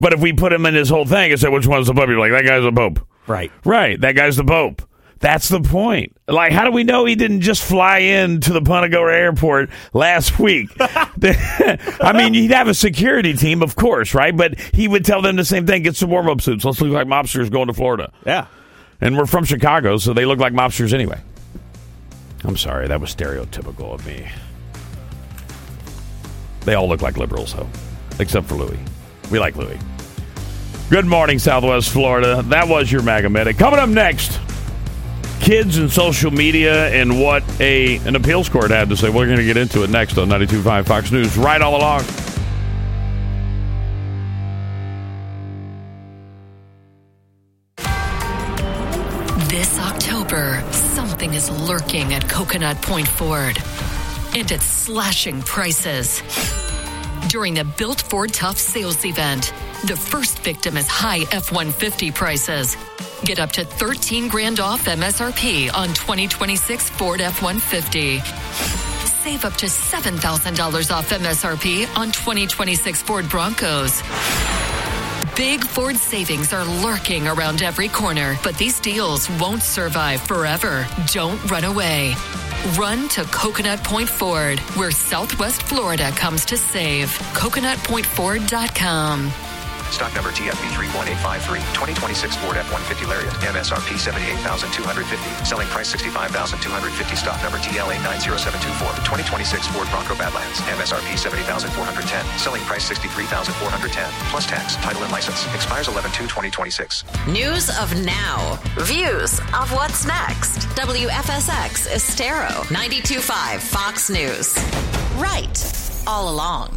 But if we put him in his whole thing and say, which one's the Pope? You're like, that guy's the Pope. Right. Right. That guy's the Pope. That's the point. Like, how do we know he didn't just fly into the Punta Gorda airport last week? I mean, he'd have a security team, of course, right? But he would tell them the same thing. Get some warm-up suits. Let's look like mobsters going to Florida. Yeah. And we're from Chicago, so they look like mobsters anyway. I'm sorry. That was stereotypical of me. They all look like liberals, though, except for Louis. We like Louis. Good morning, Southwest Florida. That was your MAGA Medic. Coming up next, kids and social media and what an appeals court had to say. We're going to get into it next on 92.5 Fox News. Right all along. This October, something is lurking at Coconut Point Ford, and it's slashing prices. During the Built Ford Tough sales event, the first victim is high F-150 prices. Get up to $13,000 off MSRP on 2026 Ford F-150. Save up to $7,000 off MSRP on 2026 Ford Broncos. Big Ford savings are lurking around every corner, but these deals won't survive forever. Don't run away. Run to Coconut Point Ford, where Southwest Florida comes to save. CoconutPointFord.com. Stock number TFB31853, 2026 Ford F-150 Lariat, MSRP $78,250, selling price $65,250. Stock number TLA90724, 2026 Ford Bronco Badlands, MSRP $70,410, selling price $63,410, plus tax, title and license, expires 11/2/2026. News of now, views of what's next. WFSX Estero, 92.5 Fox News. Right, all along.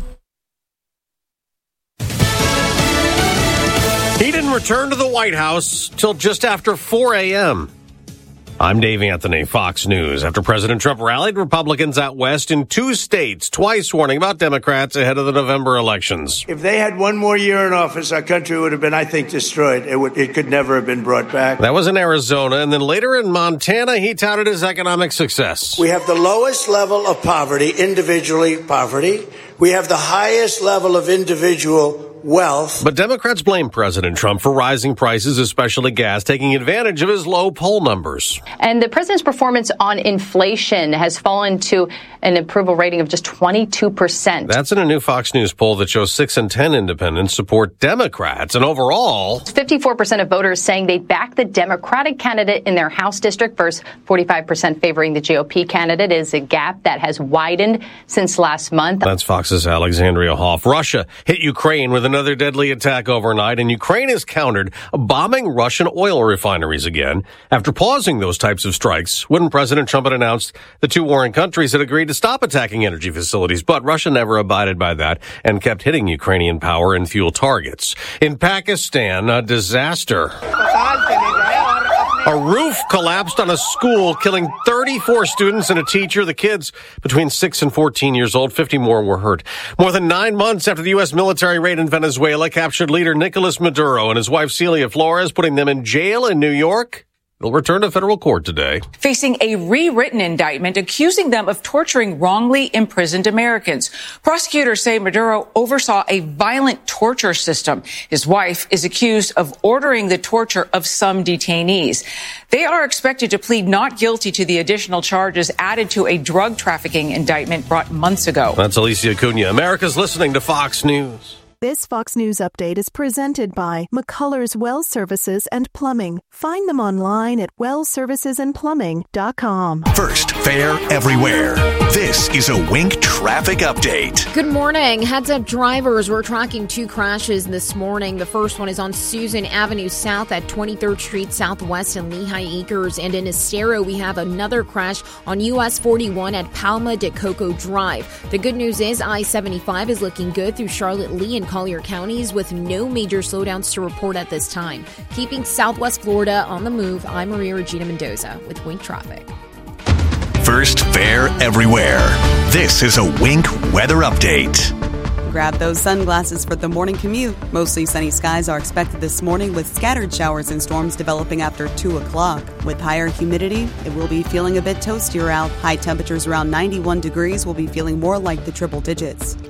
He didn't return to the White House till just after 4 a.m. I'm Dave Anthony, Fox News. After President Trump rallied Republicans out west in 2 states, twice warning about Democrats ahead of the November elections. If they had one more year in office, our country would have been, I think, destroyed. It could never have been brought back. That was in Arizona, and then later in Montana, he touted his economic success. We have the lowest level of poverty, individually poverty. We have the highest level of individual wealth. But Democrats blame President Trump for rising prices, especially gas, taking advantage of his low poll numbers. And the president's performance on inflation has fallen to an approval rating of just 22%. That's in a new Fox News poll that shows 6 in 10 independents support Democrats. And overall, 54% of voters saying they'd back the Democratic candidate in their House district versus 45% favoring the GOP candidate is a gap that has widened since last month. That's Fox's Alexandria Hoff. Russia hit Ukraine with another deadly attack overnight, and Ukraine has countered bombing Russian oil refineries again after pausing those types of strikes when President Trump had announced the 2 warring countries had agreed to stop attacking energy facilities. But Russia never abided by that and kept hitting Ukrainian power and fuel targets. In Pakistan, a disaster. A roof collapsed on a school, killing 34 students and a teacher. The kids between 6 and 14 years old. 50 more were hurt. More than 9 months after the U.S. military raid in Venezuela captured leader Nicolas Maduro and his wife Celia Flores, putting them in jail in New York. They'll return to federal court today, facing a rewritten indictment accusing them of torturing wrongly imprisoned Americans. Prosecutors say Maduro oversaw a violent torture system. His wife is accused of ordering the torture of some detainees. They are expected to plead not guilty to the additional charges added to a drug trafficking indictment brought months ago. That's Alicia Acuna. America's listening to Fox News. This Fox News update is presented by McCullers Well Services and Plumbing. Find them online at wellservicesandplumbing.com. First, fair everywhere. This is a Wink traffic update. Good morning. Heads up drivers. We're tracking 2 crashes this morning. The first one is on Susan Avenue South at 23rd Street Southwest in Lehigh Acres. And in Estero, we have another crash on US 41 at Palma de Coco Drive. The good news is I-75 is looking good through Charlotte Lee and Collier counties with no major slowdowns to report at this time. Keeping Southwest Florida on the move, I'm Maria Regina Mendoza with Wink Traffic. First, fair everywhere. This is a Wink weather update. Grab those sunglasses for the morning commute. Mostly sunny skies are expected this morning with scattered showers and storms developing after 2 o'clock. With higher humidity, it will be feeling a bit toastier out. High temperatures around 91 degrees will be feeling more like the triple digits.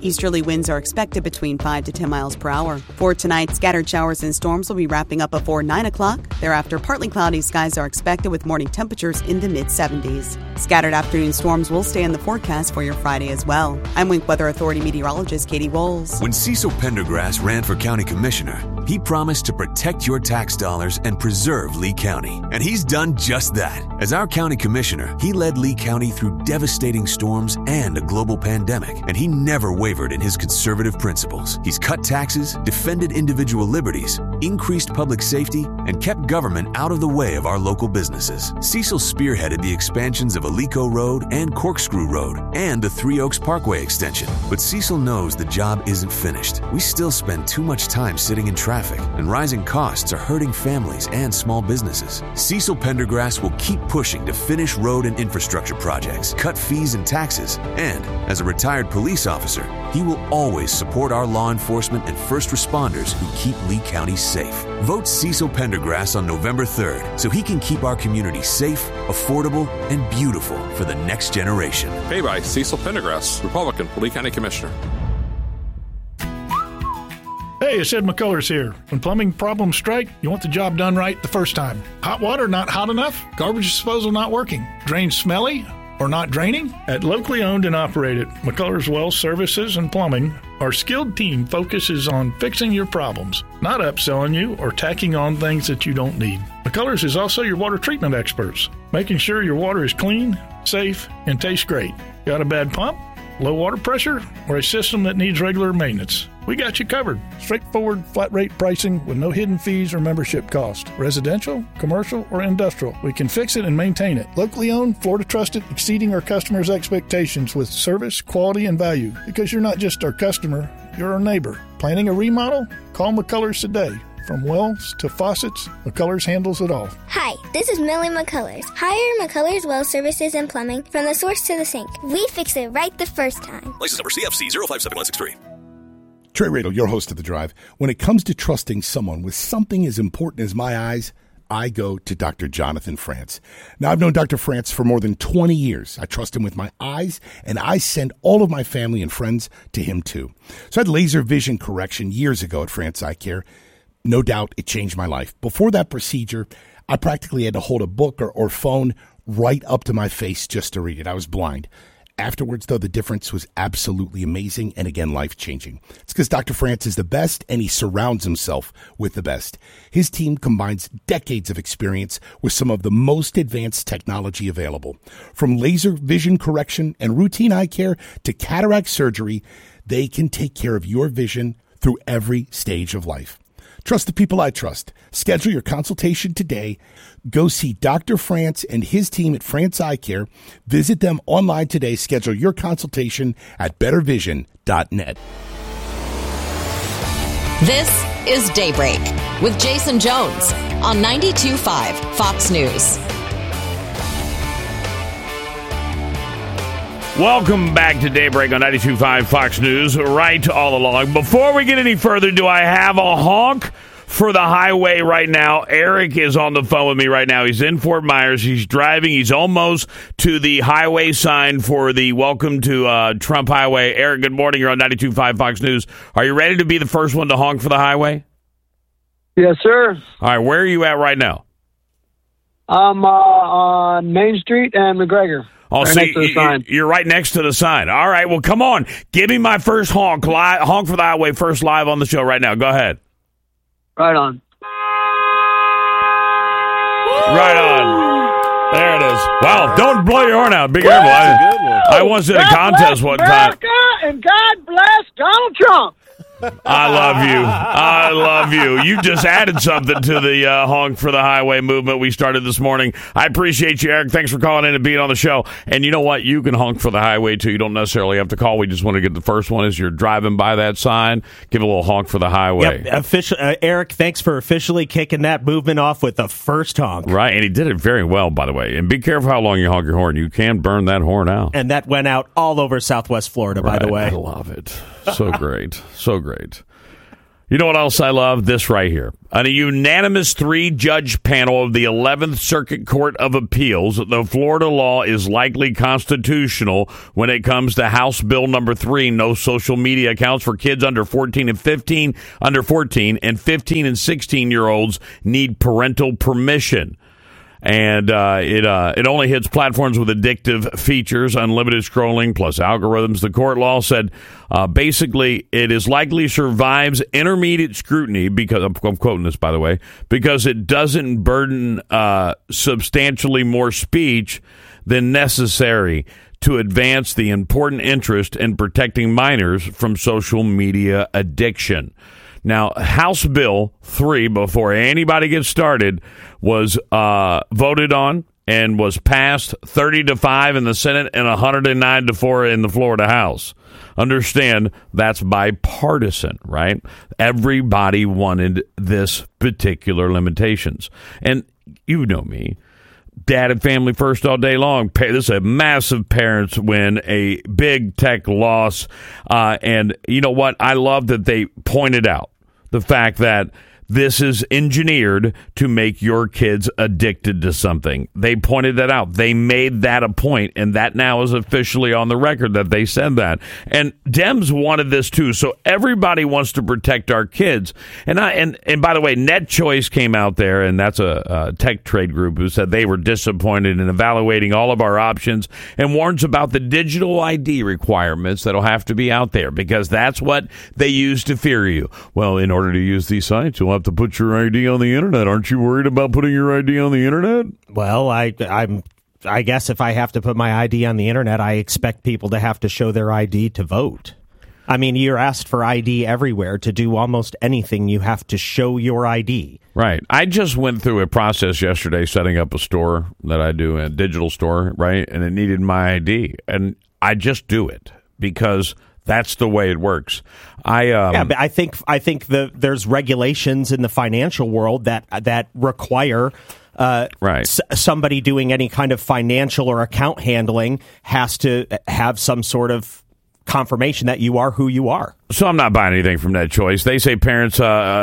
Easterly winds are expected between 5 to 10 miles per hour. For tonight, scattered showers and storms will be wrapping up before 9 o'clock. Thereafter, partly cloudy skies are expected with morning temperatures in the mid-70s. Scattered afternoon storms will stay in the forecast for your Friday as well. I'm Wink Weather Authority meteorologist Katie Wolz. When Cecil Pendergrass ran for county commissioner, he promised to protect your tax dollars and preserve Lee County. And he's done just that. As our county commissioner, he led Lee County through devastating storms and a global pandemic, and he never wavered in his conservative principles. He's cut taxes, defended individual liberties, increased public safety, and kept government out of the way of our local businesses. Cecil spearheaded the expansions of Alico Road and Corkscrew Road and the Three Oaks Parkway extension. But Cecil knows the job isn't finished. We still spend too much time sitting in traffic, and rising costs are hurting families and small businesses. Cecil Pendergrass will keep pushing to finish road and infrastructure projects, cut fees and taxes, and as a retired police officer, he will always support our law enforcement and first responders who keep Lee County safe. Vote Cecil Pendergrass on November 3rd so he can keep our community safe, affordable, and beautiful for the next generation. Paid by Cecil Pendergrass, Republican, Lee County Commissioner. Hey, it's Ed McCullers here. When plumbing problems strike, you want the job done right the first time. Hot water not hot enough? Garbage disposal not working? Drains smelly or not draining? At locally owned and operated McCullers Well Services and Plumbing, our skilled team focuses on fixing your problems, not upselling you or tacking on things that you don't need. McCullers is also your water treatment experts, making sure your water is clean, safe, and tastes great. Got a bad pump, low water pressure, or a system that needs regular maintenance? We got you covered. Straightforward, flat rate pricing with no hidden fees or membership cost. Residential, commercial, or industrial. We can fix it and maintain it. Locally owned, Florida trusted, exceeding our customers' expectations with service, quality, and value. Because you're not just our customer, you're our neighbor. Planning a remodel? Call McCullers today. From wells to faucets, McCullers handles it all. Hi, this is Millie McCullers. Hire McCullers Well Services and Plumbing from the source to the sink. We fix it right the first time. License number CFC 057163. Trey Radel, your host of The Drive. When it comes to trusting someone with something as important as my eyes, I go to Dr. Jonathan France. Now, I've known Dr. France for more than 20 years. I trust him with my eyes, and I send all of my family and friends to him, too. So I had laser vision correction years ago at France Eye Care. No doubt it changed my life. Before that procedure, I practically had to hold a book or phone right up to my face just to read it. I was blind. Afterwards, though, the difference was absolutely amazing and, again, life-changing. It's because Dr. France is the best, and he surrounds himself with the best. His team combines decades of experience with some of the most advanced technology available. From laser vision correction and routine eye care to cataract surgery, they can take care of your vision through every stage of life. Trust the people I trust. Schedule your consultation today. Go see Dr. France and his team at France Eye Care. Visit them online today. Schedule your consultation at bettervision.net. This is Daybreak with Jason Jones on 92.5 Fox News. Welcome back to Daybreak on 92.5 Fox News, right all along. Before we get any further, do I have a honk for the highway right now? Eric is on the phone with me right now. He's in Fort Myers. He's driving. He's almost to the highway sign for the Welcome to Trump Highway. Eric, good morning. You're on 92.5 Fox News. Are you ready to be the first one to honk for the highway? Yes, sir. All right, where are you at right now? I'm on Main Street and McGregor. Oh, right see, you're right next to the sign. All right, well, come on. Give me my first honk. Honk for the highway, first live on the show right now. Go ahead. Right on. Right on. There it is. Wow, don't blow your horn out. Be careful. I once did a contest one time. America, and God bless Donald Trump. I love you. I love you. You just added something to the honk for the highway movement we started this morning. I appreciate you, Eric. Thanks for calling in and being on the show. And you know what? You can honk for the highway, too. You don't necessarily have to call. We just want to get the first one as you're driving by that sign. Give a little honk for the highway. Yep. Eric, thanks for officially kicking that movement off with the first honk. Right, and he did it very well, by the way. And be careful how long you honk your horn. You can burn that horn out. And that went out all over Southwest Florida, by the way. I love it. So great. So great. You know what else I love? This right here. On a unanimous 3-judge panel of the 11th Circuit Court of Appeals, the Florida law is likely constitutional when it comes to House Bill number 3, no social media accounts for kids under 14 and 15, under 14, and 15 and 16-year-olds need parental permission. And it only hits platforms with addictive features, unlimited scrolling, plus algorithms. The court law said basically it is likely survives intermediate scrutiny because, I'm quoting this, by the way, because it doesn't burden substantially more speech than necessary to advance the important interest in protecting minors from social media addiction. Now, House Bill 3, before anybody gets started, was voted on and was passed 30-5 in the Senate and 109-4 in the Florida House. Understand, that's bipartisan, right? Everybody wanted this particular limitations. And you know me. Dad and family first all day long. This is a massive parents win, a big tech loss. And you know what? I love that they pointed out the fact that this is engineered to make your kids addicted to something. They pointed that out. They made that a point, and that now is officially on the record that they said that. And Dems wanted this too, so everybody wants to protect our kids. And by the way, NetChoice came out there, and that's a tech trade group who said they were disappointed in evaluating all of our options and warns about the digital ID requirements that'll have to be out there because that's what they use to fear you. Well, in order to use these sites, you'll have to put your ID on the internet. Aren't you worried about putting your ID on the internet? Well, I guess if I have to put my ID on the internet, I expect people to have to show their ID to vote. I mean, you're asked for ID everywhere. To do almost anything, you have to show your ID. Right. I just went through a process yesterday setting up a store that I do, a digital store, right? And it needed my ID. And I just do it because that's the way it works. But I think there's regulations in the financial world that require somebody doing any kind of financial or account handling has to have some sort of confirmation that you are who you are. So I'm not buying anything from NetChoice. They say parents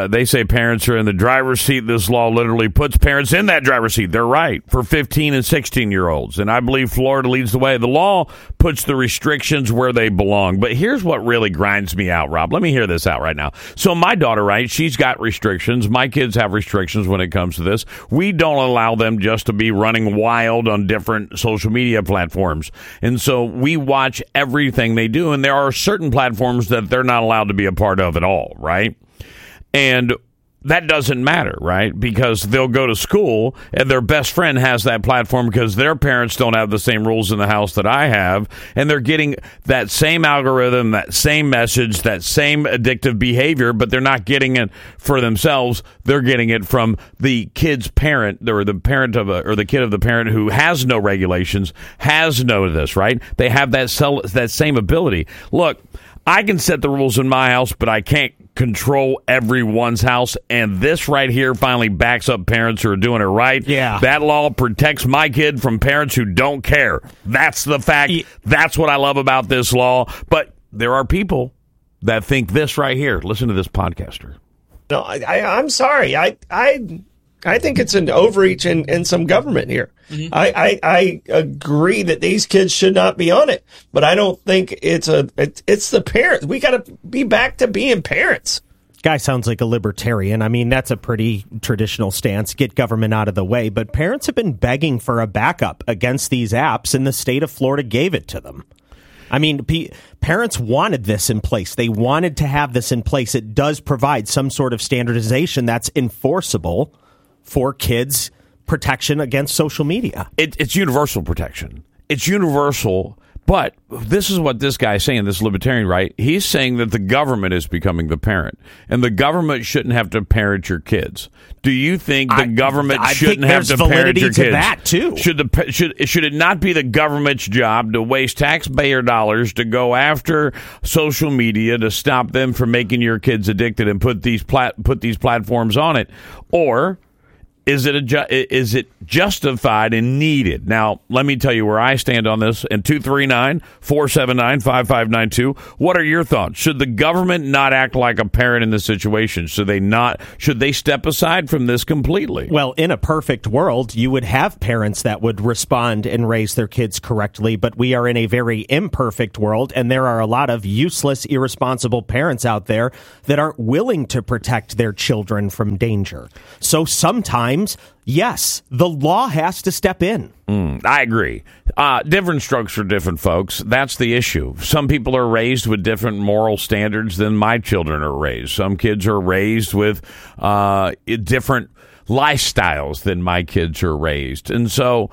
are in the driver's seat. This law literally puts parents in that driver's seat. They're right for 15 and 16-year-olds. And I believe Florida leads the way. The law puts the restrictions where they belong. But here's what really grinds me out, Rob. Let me hear this out right now. So my daughter, right, she's got restrictions. My kids have restrictions when it comes to this. We don't allow them just to be running wild on different social media platforms. And so we watch everything they do. And there are certain platforms that they're not allowed to be a part of at all, right? And that doesn't matter, right? Because they'll go to school and their best friend has that platform because their parents don't have the same rules in the house that I have, and they're getting that same algorithm, that same message, that same addictive behavior, but they're not getting it for themselves. They're getting it from the kid's parent, or the parent of or the kid of the parent who has no regulations, has no this, right? They have that same ability. Look, I can set the rules in my house, but I can't control everyone's house. And this right here finally backs up parents who are doing it right. Yeah. That law protects my kid from parents who don't care. That's the fact. That's what I love about this law. But there are people that think this right here. Listen to this podcaster. No, I'm sorry. I think it's an overreach in some government here. Mm-hmm. I agree that these kids should not be on it, but I don't think it's the parents. We got to be back to being parents. Guy sounds like a libertarian. I mean, that's a pretty traditional stance. Get government out of the way. But parents have been begging for a backup against these apps, and the state of Florida gave it to them. I mean, parents wanted this in place. They wanted to have this in place. It does provide some sort of standardization that's enforceable for kids' protection against social media. It's universal protection. It's universal, but this is what this guy is saying, this libertarian, right? He's saying that the government is becoming the parent, and the government shouldn't have to parent your kids. Do you think the government shouldn't have to parent your kids? To that too. Should it not be the government's job to waste taxpayer dollars to go after social media to stop them from making your kids addicted and put these platforms on it? Or Is it justified and needed? Now, let me tell you where I stand on this. And 239-479-5592. What are your thoughts? Should the government not act like a parent in this situation? Should they step aside from this completely? Well, in a perfect world, you would have parents that would respond and raise their kids correctly. But we are in a very imperfect world, and there are a lot of useless, irresponsible parents out there that aren't willing to protect their children from danger. So sometimes, yes, the law has to step in. I agree. Different strokes for different folks. That's the issue. Some people are raised with different moral standards than my children are raised. Some kids are raised with different lifestyles than my kids are raised. And so,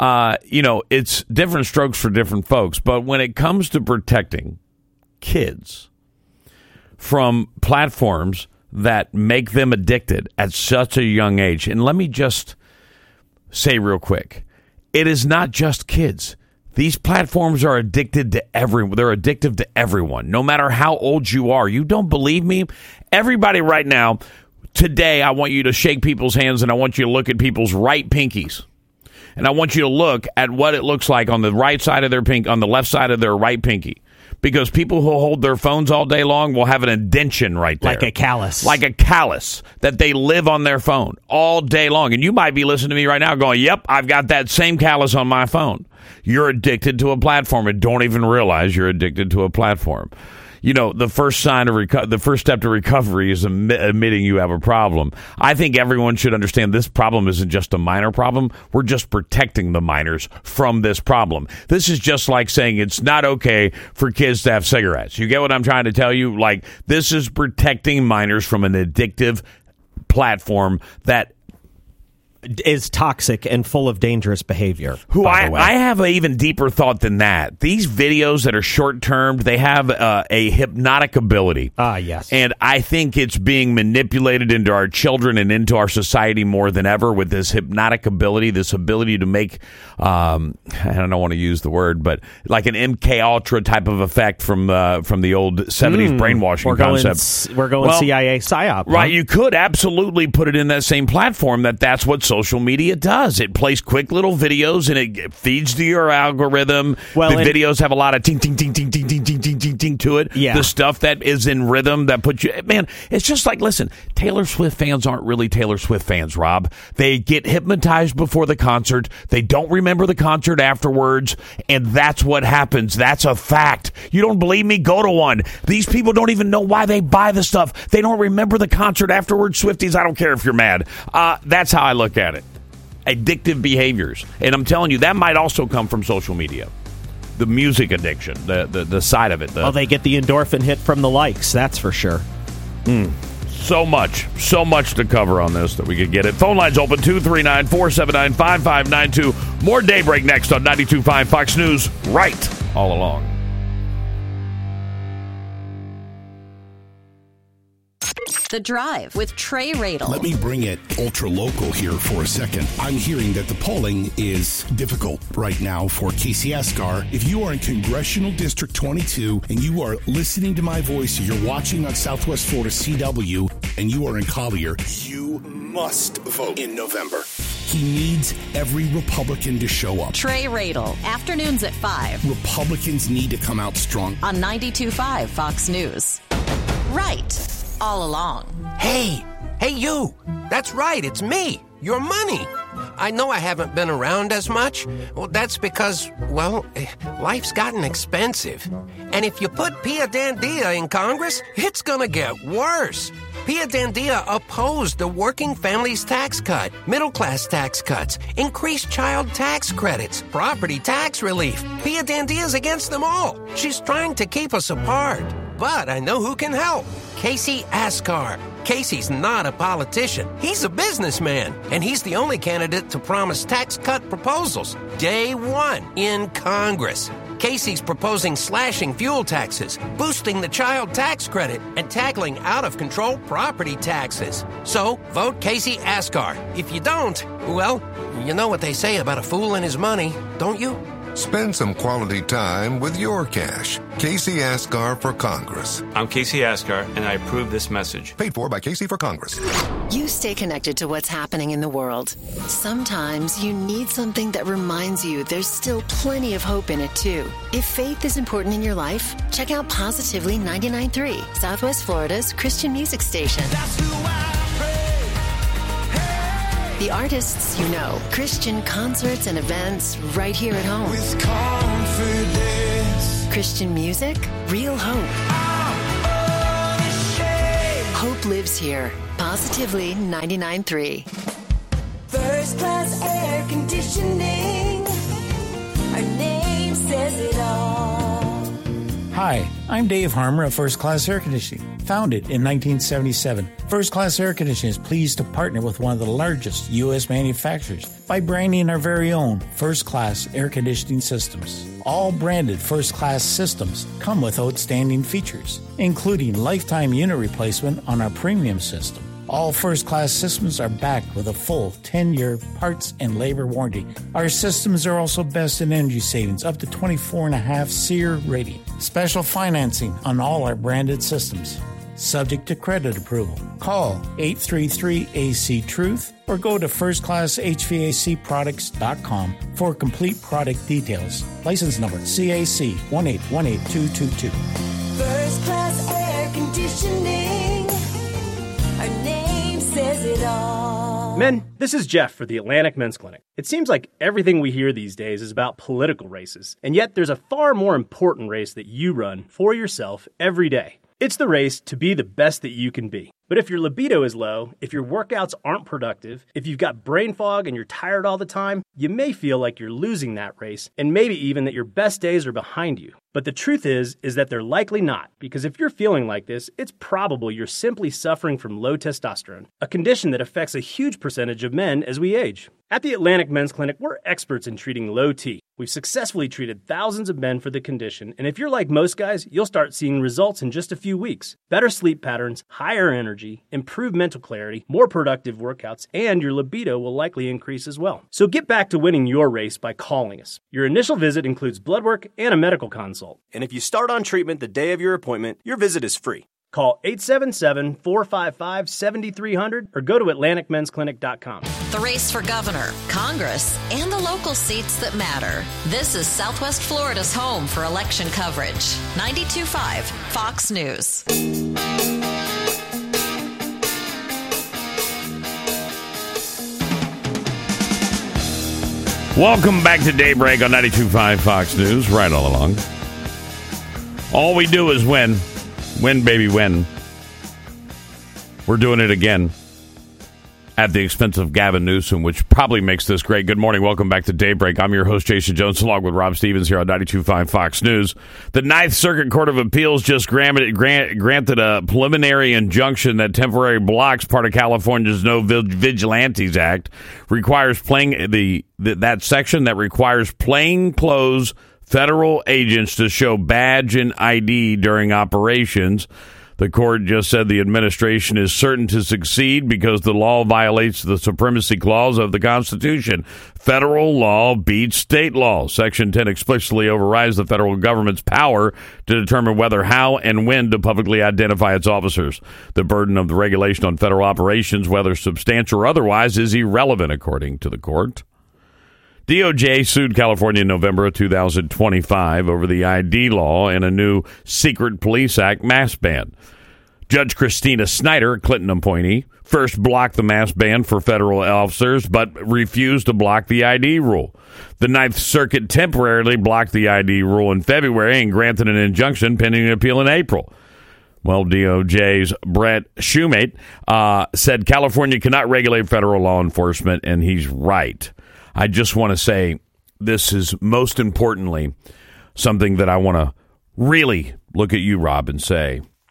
it's different strokes for different folks. But when it comes to protecting kids from platforms that make them addicted at such a young age. And let me just say real quick, it is not just kids. These platforms are addicted to everyone. They're addictive to everyone, no matter how old you are. You don't believe me? Everybody right now, today, I want you to shake people's hands and I want you to look at people's right pinkies. And I want you to look at what it looks like on the right side of their on the left side of their right pinky. Because people who hold their phones all day long will have an indention right there. Like a callus. Like a callus that they live on their phone all day long. And you might be listening to me right now going, yep, I've got that same callus on my phone. You're addicted to a platform and don't even realize you're addicted to a platform. The first step to recovery is admitting you have a problem. I think everyone should understand this problem isn't just a minor problem. We're just protecting the minors from this problem. This is just like saying it's not okay for kids to have cigarettes. You get what I'm trying to tell you? Like, this is protecting minors from an addictive platform that is toxic and full of dangerous behavior. I have an even deeper thought than that. These videos that are short-termed, they have a hypnotic ability. Yes. And I think it's being manipulated into our children and into our society more than ever with this hypnotic ability, this ability to make, I don't want to use the word, but like an MK Ultra type of effect from the old 70s brainwashing concept. We're going CIA PSYOP. Right. You could absolutely put it in that same platform that's what social media does. It plays quick little videos and it feeds to your algorithm. The videos have a lot of ting, ting, ting, ting, ting, ting, ting, ting, ting, ting to it. Yeah. The stuff that is in rhythm that puts you, man, it's just like, listen, Taylor Swift fans aren't really Taylor Swift fans, Rob. They get hypnotized before the concert. They don't remember the concert afterwards. And that's what happens. That's a fact. You don't believe me? Go to one. These people don't even know why they buy the stuff. They don't remember the concert afterwards. Swifties, I don't care if you're mad. That's how I look at it. Addictive behaviors. And I'm telling you, that might also come from social media. The music addiction, the side of it. Well, they get the endorphin hit from the likes, that's for sure. So much to cover on this that we could get it. Phone lines open, 239-479-5592. More Daybreak next on 92.5 Fox News, right all along. The Drive with Trey Radel. Let me bring it ultra local here for a second. I'm hearing that the polling is difficult right now for Casey Asghar. If you are in Congressional District 22 and you are listening to my voice, you're watching on Southwest Florida CW, and you are in Collier, you must vote in November. He needs every Republican to show up. Trey Radel, afternoons at 5. Republicans need to come out strong. On 92.5 Fox News. Right. All along. Hey you! That's right, it's me, your money. I know I haven't been around as much. Well, that's because, life's gotten expensive. And if you put Pia Dandia in Congress, it's gonna get worse. Pia Dandia opposed the working families tax cut, middle-class tax cuts, increased child tax credits, property tax relief. Pia Dandia's against them all. She's trying to keep us apart. But I know who can help. Casey Asghar. Casey's not a politician. He's a businessman. And he's the only candidate to promise tax cut proposals. Day one in Congress. Casey's proposing slashing fuel taxes, boosting the child tax credit, and tackling out-of-control property taxes. So, vote Casey Asghar. If you don't, you know what they say about a fool and his money, don't you? Spend some quality time with your cash. Casey Askar for Congress. I'm Casey Askar, and I approve this message. Paid for by Casey for Congress. You stay connected to what's happening in the world. Sometimes you need something that reminds you there's still plenty of hope in it, too. If faith is important in your life, check out Positively 99.3, Southwest Florida's Christian music station. That's who I pray. Hey. The artists you know, Christian concerts and events right here at home. With confidence. Christian music, real hope. Hope lives here. Positively 99.3. First class air conditioning. Our name says it all. Hi, I'm Dave Harmer of First Class Air Conditioning. Founded in 1977, First Class Air Conditioning is pleased to partner with one of the largest U.S. manufacturers by branding our very own First Class Air Conditioning systems. All branded First Class systems come with outstanding features, including lifetime unit replacement on our premium system. All First Class systems are backed with a full 10-year parts and labor warranty. Our systems are also best in energy savings, up to 24.5 SEER rating. Special financing on all our branded systems, subject to credit approval. Call 833-AC-TRUTH or go to firstclasshvacproducts.com for complete product details. License number CAC 1818222. First Class Air Conditioning. Our name says it all. Men, this is Jeff for the Atlantic Men's Clinic. It seems like everything we hear these days is about political races, and yet there's a far more important race that you run for yourself every day. It's the race to be the best that you can be. But if your libido is low, if your workouts aren't productive, if you've got brain fog and you're tired all the time, you may feel like you're losing that race, and maybe even that your best days are behind you. But the truth is that they're likely not, because if you're feeling like this, it's probable you're simply suffering from low testosterone, a condition that affects a huge percentage of men as we age. At the Atlantic Men's Clinic, we're experts in treating low T. We've successfully treated thousands of men for the condition, and if you're like most guys, you'll start seeing results in just a few weeks. Better sleep patterns, higher energy, improved mental clarity, more productive workouts, and your libido will likely increase as well. So get back to winning your race by calling us. Your initial visit includes blood work and a medical consult. And if you start on treatment the day of your appointment, your visit is free. Call 877-455-7300 or go to AtlanticMen'sClinic.com. The race for governor, Congress, and the local seats that matter. This is Southwest Florida's home for election coverage. 92.5 Fox News. Welcome back to Daybreak on 92.5 Fox News. Right all along. All we do is win. Win, baby, win. We're doing it again at the expense of Gavin Newsom, which probably makes this great. Good morning. Welcome back to Daybreak. I'm your host, Jason Jones, along with Rob Stevens here on 92.5 Fox News. The Ninth Circuit Court of Appeals just granted a preliminary injunction that temporarily blocks part of California's No Vigilantes Act, requires that section that requires plainclothes federal agents to show badge and ID during operations. The court just said the administration is certain to succeed because the law violates the supremacy clause of the Constitution. Federal law beats state law. Section 10 explicitly overrides the federal government's power to determine whether, how, and when to publicly identify its officers. The burden of the regulation on federal operations, whether substantial or otherwise, is irrelevant, according to the court. DOJ sued California in November of 2025 over the ID law and a new Secret Police Act mask ban. Judge Christina Snyder, a Clinton appointee, first blocked the mask ban for federal officers, but refused to block the ID rule. The Ninth Circuit temporarily blocked the ID rule in February and granted an injunction pending an appeal in April. Well, DOJ's Brett Shumate said California cannot regulate federal law enforcement, and he's right. I just want to say this is most importantly something that I want to really look at you, Rob, and say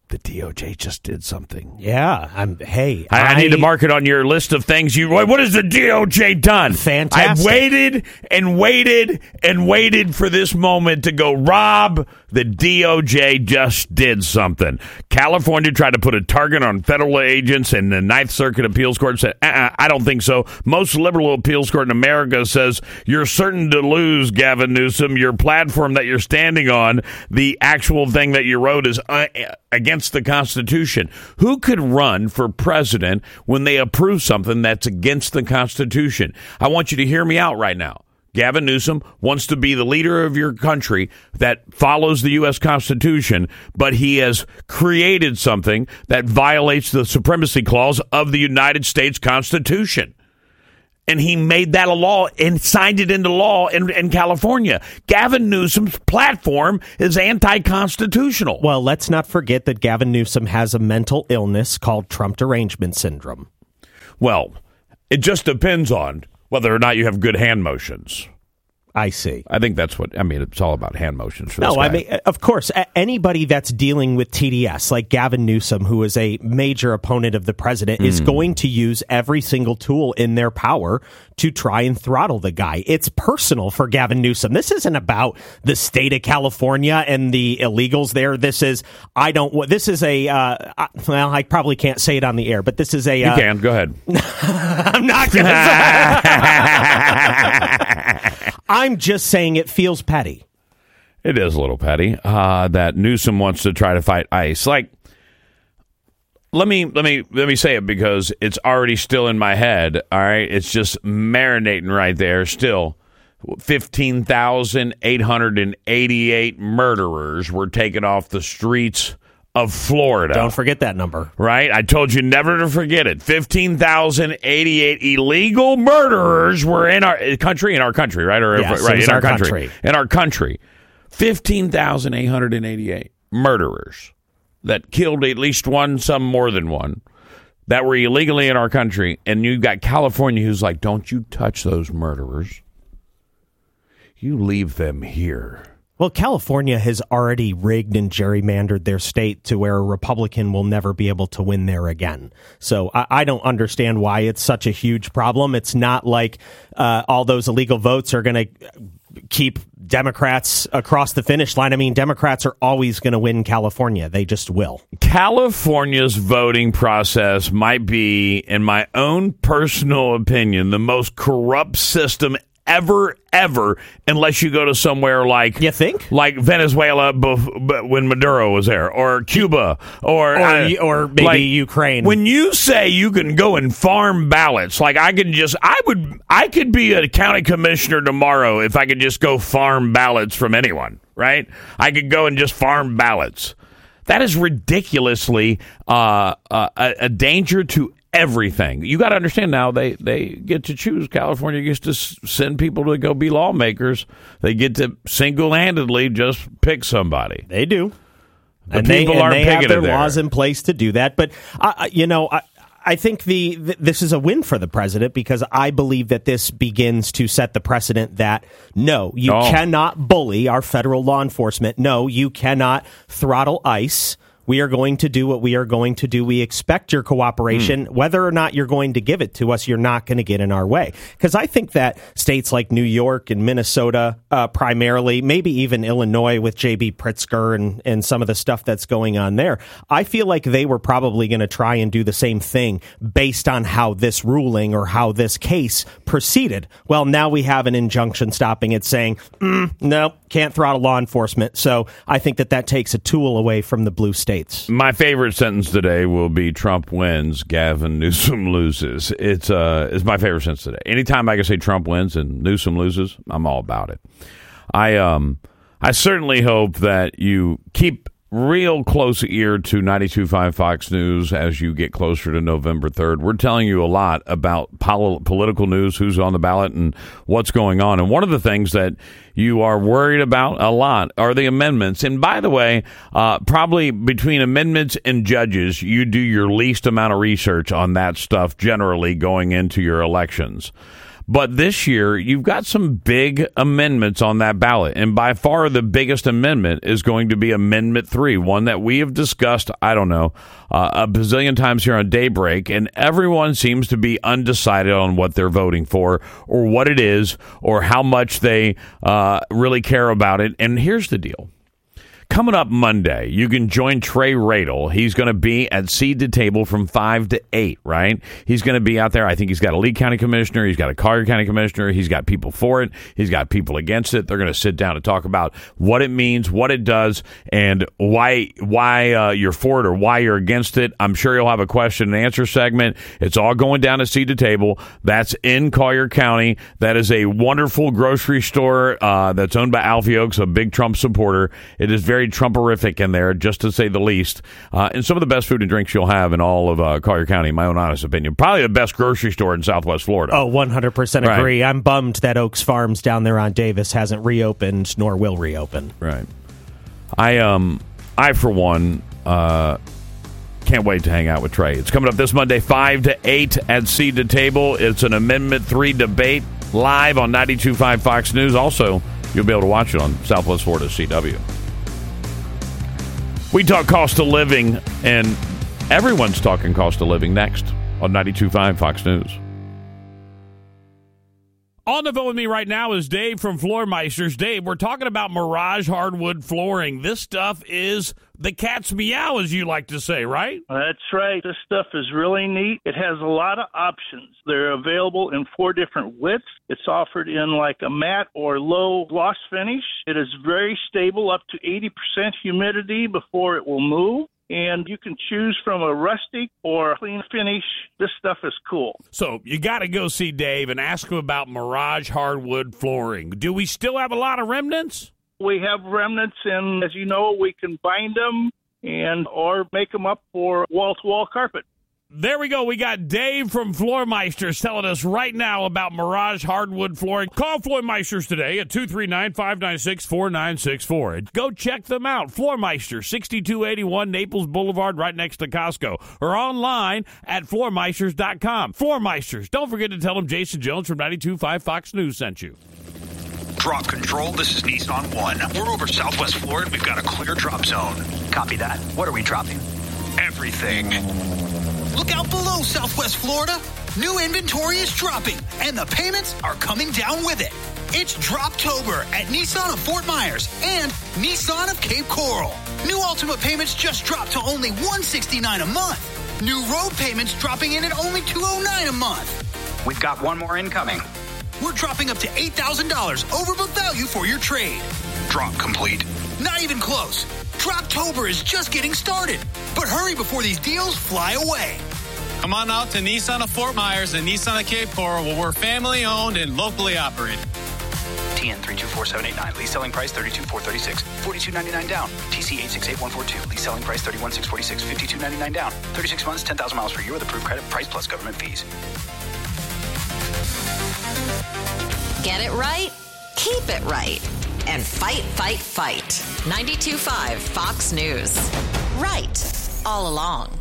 The DOJ just did something. Yeah, I need to mark it on your list of things. What has the DOJ done? Fantastic. I've waited and waited and waited for this moment to go, Rob, the DOJ just did something. California tried to put a target on federal agents, and the Ninth Circuit Appeals Court said, I don't think so. Most liberal appeals court in America says you're certain to lose, Gavin Newsom. Your platform that you're standing on, the actual thing that you wrote is against the Constitution. Who could run for president when they approve something that's against the Constitution? I want you to hear me out right now. Gavin Newsom wants to be the leader of your country that follows the U.S. Constitution, but he has created something that violates the supremacy clause of the United States Constitution. And he made that a law and signed it into law in California. Gavin Newsom's platform is anti-constitutional. Well, let's not forget that Gavin Newsom has a mental illness called Trump derangement syndrome. Well, it just depends on whether or not you have good hand motions. I see. I think that's what, it's all about hand motions for this guy. I mean, of course, anybody that's dealing with TDS, like Gavin Newsom, who is a major opponent of the president, is going to use every single tool in their power to try and throttle the guy. It's personal for Gavin Newsom. This isn't about the state of California and the illegals there. This is, I probably can't say it on the air, but this is a... You can, go ahead. I'm not going to say I'm just saying it feels petty. It is a little petty that Newsom wants to try to fight ICE. Like, let me say it because it's already still in my head. All right, it's just marinating right there. Still, 15,888 murderers were taken off the streets of Florida. Don't forget that number. Right? I told you never to forget it. 15,088 illegal murderers were in our country, right? Or yes, right, in our country. In our country. 15,888 murderers that killed at least one, some more than one, that were illegally in our country. And you got California who's like, don't you touch those murderers. You leave them here. Well, California has already rigged and gerrymandered their state to where a Republican will never be able to win there again. So I don't understand why it's such a huge problem. It's not like all those illegal votes are going to keep Democrats across the finish line. I mean, Democrats are always going to win California. They just will. California's voting process might be, in my own personal opinion, the most corrupt system ever, unless you go to somewhere like... You think? Like Venezuela when Maduro was there, or Cuba, or maybe like Ukraine. When you say you can go and farm ballots, like I could be a county commissioner tomorrow if I could just go farm ballots from anyone, right? I could go and just farm ballots. That is ridiculously a danger to everything. You got to understand now they get to choose. California gets to send people to go be lawmakers. They get to single-handedly just pick somebody. They do. The people aren't picking it there. They have their laws in place to do that. But, I think this is a win for the president because I believe that this begins to set the precedent that, no, you cannot bully our federal law enforcement. No, you cannot throttle ICE. We are going to do what we are going to do. We expect your cooperation. Whether or not you're going to give it to us, you're not going to get in our way. Because I think that states like New York and Minnesota, primarily, maybe even Illinois with J.B. Pritzker and some of the stuff that's going on there, I feel like they were probably going to try and do the same thing based on how this ruling or how this case proceeded. Well, now we have an injunction stopping it saying, no, can't throttle law enforcement. So I think that takes a tool away from the blue states. My favorite sentence today will be Trump wins, Gavin Newsom loses. It's my favorite sentence today. Anytime I can say Trump wins and Newsom loses, I'm all about it. I certainly hope that you keep real close ear to 92.5 Fox News as you get closer to November 3rd. We're telling you a lot about political news, who's on the ballot, and what's going on. And one of the things that you are worried about a lot are the amendments. And by the way, probably between amendments and judges, you do your least amount of research on that stuff generally going into your elections. But this year, you've got some big amendments on that ballot. And by far the biggest amendment is going to be Amendment 3, one that we have discussed, a bazillion times here on Daybreak. And everyone seems to be undecided on what they're voting for or what it is or how much they really care about it. And here's the deal. Coming up Monday, you can join Trey Radel. He's going to be at Seed to Table from 5 to 8, right? He's going to be out there. I think he's got a Lee County commissioner. He's got a Collier County commissioner. He's got people for it. He's got people against it. They're going to sit down and talk about what it means, what it does, and why you're for it or why you're against it. I'm sure you'll have a question and answer segment. It's all going down at Seed to Table. That's in Collier County. That is a wonderful grocery store that's owned by Alfie Oaks, a big Trump supporter. It is very Trumperific in there, just to say the least. And some of the best food and drinks you'll have in all of Collier County, in my own honest opinion. Probably the best grocery store in Southwest Florida. Oh, 100% agree. I'm bummed that Oaks Farms down there on Davis hasn't reopened, nor will reopen. Right. I for one, can't wait to hang out with Trey. It's coming up this Monday, 5 to 8 at Seed to Table. It's an Amendment 3 debate live on 92.5 Fox News. Also, you'll be able to watch it on Southwest Florida CW. We talk cost of living, and everyone's talking cost of living next on 92.5 Fox News. On the phone with me right now is Dave from Floor Meisters. Dave, we're talking about Mirage hardwood flooring. This stuff is the cat's meow, as you like to say, right? That's right. This stuff is really neat. It has a lot of options. They're available in 4 different widths. It's offered in like a matte or low gloss finish. It is very stable, up to 80% humidity before it will move. And you can choose from a rustic or clean finish. This stuff is cool. So you got to go see Dave and ask him about Mirage hardwood flooring. Do we still have a lot of remnants? We have remnants, and as you know, we can bind them or make them up for wall-to-wall carpet. There we go. We got Dave from Floor Meisters telling us right now about Mirage hardwood flooring. Call Floor Meisters today at 239-596-4964. Go check them out. Floor Meisters, 6281 Naples Boulevard, right next to Costco. Or online at floormeisters.com. Floor Meisters. Don't forget to tell them Jason Jones from 92.5 Fox News sent you. Drop control, this is Nissan One. We're over Southwest Florida. We've got a clear drop zone. Copy that. What are we dropping? Everything. Look out below, Southwest Florida. New inventory is dropping, and the payments are coming down with it. It's Droptober at Nissan of Fort Myers and Nissan of Cape Coral. New Ultimate payments just dropped to only $169 a month. New road payments dropping in at only $209 a month. We've got one more incoming. We're dropping up to $8,000 over book value for your trade. Drop complete. Not even close. Droptober is just getting started. But hurry before these deals fly away. Come on out to Nissan of Fort Myers and Nissan of Cape Coral, where we're family owned and locally operated. TN 324789. Lease selling price $32,436. $42.99 down. TC 868142. Lease selling price $31,646. $52.99 down. 36 months, 10,000 miles per year with approved credit. Price plus government fees. Get it right, keep it right, and fight, fight, fight. 92.5 Fox News. Right all along.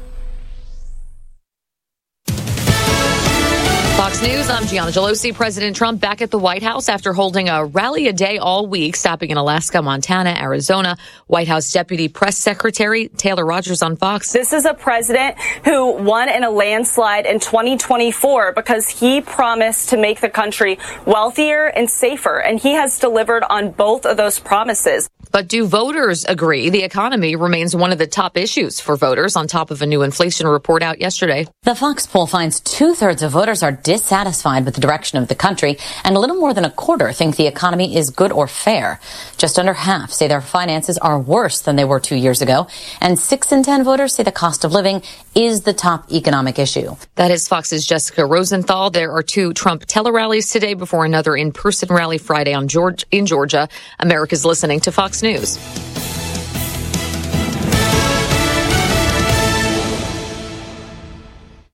Fox News, I'm Gianna Gelosi. President Trump back at the White House after holding a rally a day all week, stopping in Alaska, Montana, Arizona. White House Deputy Press Secretary Taylor Rogers on Fox. This is a president who won in a landslide in 2024 because he promised to make the country wealthier and safer, and he has delivered on both of those promises. But do voters agree the economy remains one of the top issues for voters on top of a new inflation report out yesterday? The Fox poll finds 2/3 of voters are dissatisfied with the direction of the country, and a little more than a quarter think the economy is good or fair. Just under half say their finances are worse than they were 2 years ago, and 6 in 10 voters say the cost of living is the top economic issue. That is Fox's Jessica Rosenthal. There are 2 Trump tele-rallies today before another in-person rally Friday in Georgia. America's listening to Fox News.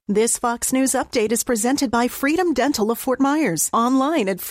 This Fox News update is presented by Freedom Dental of Fort Myers. Online at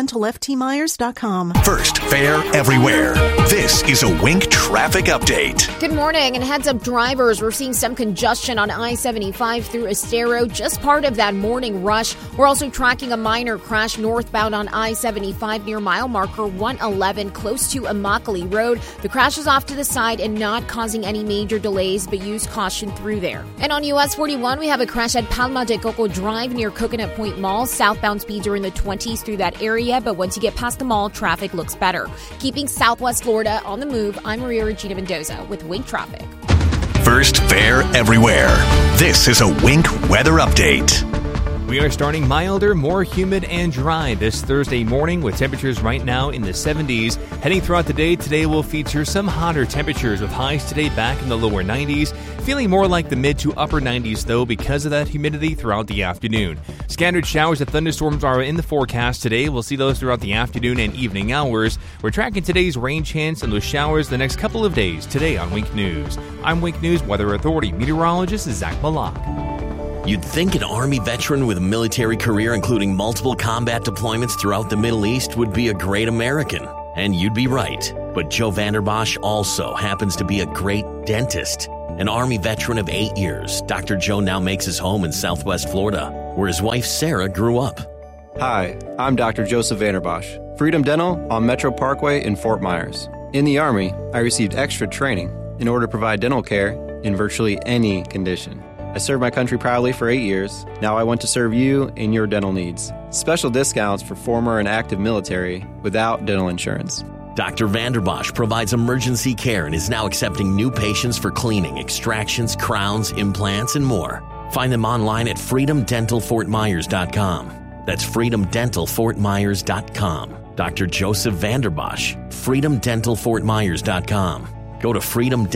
freedomdentalftmyers.com. First, fair everywhere. This is a Wink traffic update. Good morning, and heads up drivers. We're seeing some congestion on I-75 through Estero, just part of that morning rush. We're also tracking a minor crash northbound on I-75 near mile marker 111, close to Immokalee Road. The crash is off to the side and not causing any major delays, but use caution through there. And on US 41, we have a crash at Palma de Coco Drive near Coconut Point Mall. Southbound speeds are in the 20s through that area, but once you get past the mall, traffic looks better. Keeping Southwest Florida on the move, I'm Maria Regina Mendoza with Wink Traffic. First, fair everywhere. This is a Wink weather update. We are starting milder, more humid, and dry this Thursday morning with temperatures right now in the 70s. Heading throughout the day, today will feature some hotter temperatures with highs today back in the lower 90s. Feeling more like the mid to upper 90s, though, because of that humidity throughout the afternoon. Scattered showers and thunderstorms are in the forecast today. We'll see those throughout the afternoon and evening hours. We're tracking today's rain chance and those showers the next couple of days today on Wink News. I'm Wink News Weather Authority meteorologist Zach Malak. You'd think an Army veteran with a military career including multiple combat deployments throughout the Middle East would be a great American. And you'd be right. But Joe Vanderbosch also happens to be a great dentist. An Army veteran of 8 years, Dr. Joe now makes his home in Southwest Florida, where his wife Sarah grew up. Hi, I'm Dr. Joseph Vanderbosch, Freedom Dental on Metro Parkway in Fort Myers. In the Army, I received extra training in order to provide dental care in virtually any condition. I served my country proudly for 8 years. Now I want to serve you in your dental needs. Special discounts for former and active military without dental insurance. Dr. Vanderbosch provides emergency care and is now accepting new patients for cleaning, extractions, crowns, implants, and more. Find them online at freedomdentalfortmyers.com. That's freedomdentalfortmyers.com. Dr. Joseph Vanderbosch, freedomdentalfortmyers.com. Go to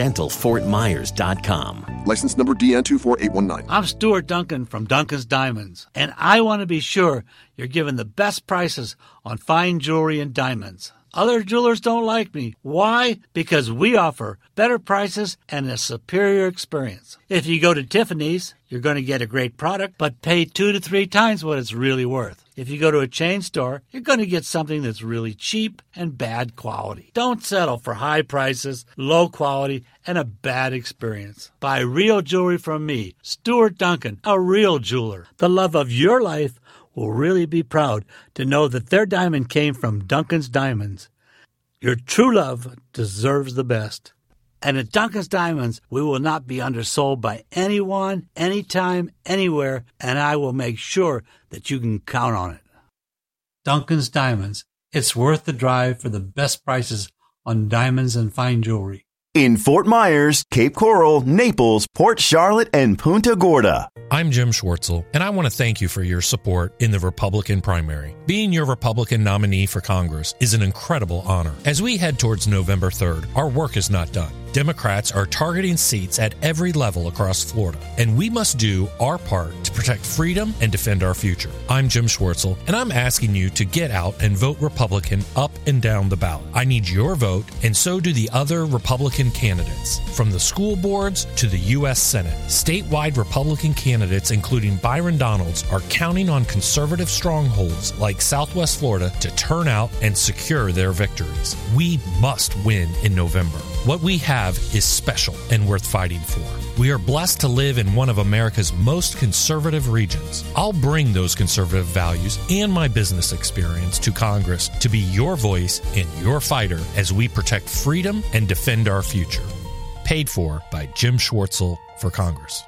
freedomdentalfortmyers.com. License number DN24819. I'm Stuart Duncan from Duncan's Diamonds, and I want to be sure you're given the best prices on fine jewelry and diamonds. Other jewelers don't like me. Why? Because we offer better prices and a superior experience. If you go to Tiffany's, you're going to get a great product, but pay 2 to 3 times what it's really worth. If you go to a chain store, you're going to get something that's really cheap and bad quality. Don't settle for high prices, low quality, and a bad experience. Buy real jewelry from me, Stuart Duncan, a real jeweler. The love of your life will really be proud to know that their diamond came from Duncan's Diamonds. Your true love deserves the best. And at Duncan's Diamonds, we will not be undersold by anyone, anytime, anywhere, and I will make sure that you can count on it. Duncan's Diamonds. It's worth the drive for the best prices on diamonds and fine jewelry. In Fort Myers, Cape Coral, Naples, Port Charlotte, and Punta Gorda. I'm Jim Schwartzel, and I want to thank you for your support in the Republican primary. Being your Republican nominee for Congress is an incredible honor. As we head towards November 3rd, our work is not done. Democrats are targeting seats at every level across Florida, and we must do our part to protect freedom and defend our future. I'm Jim Schwartzel, and I'm asking you to get out and vote Republican up and down the ballot. I need your vote, and so do the other Republican candidates. From the school boards to the U.S. Senate, statewide Republican candidates, including Byron Donalds, are counting on conservative strongholds like Southwest Florida to turn out and secure their victories. We must win in November. What we have is special and worth fighting for. We are blessed to live in one of America's most conservative regions. I'll bring those conservative values and my business experience to Congress to be your voice and your fighter as we protect freedom and defend our future. Paid for by Jim Schwartzel for Congress.